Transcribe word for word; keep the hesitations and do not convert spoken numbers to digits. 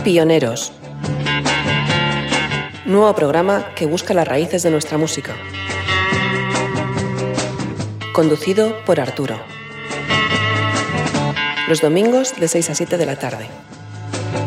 Pioneros. Nuevo programa que busca las raíces de nuestra música. Conducido por Arturo. Los domingos de seis a siete de la tarde.